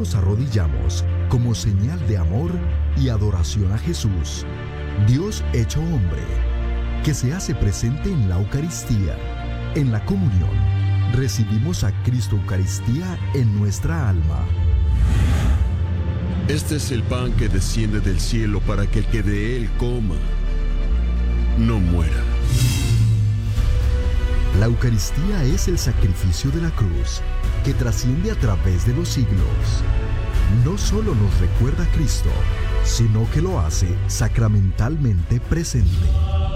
nos arrodillamos como señal de amor y adoración a Jesús, Dios hecho hombre, que se hace presente en la Eucaristía. En la comunión, recibimos a Cristo Eucaristía en nuestra alma. Este es el pan que desciende del cielo para que el que de él coma no muera. La Eucaristía es el sacrificio de la cruz que trasciende a través de los siglos. No solo nos recuerda a Cristo, sino que lo hace sacramentalmente presente.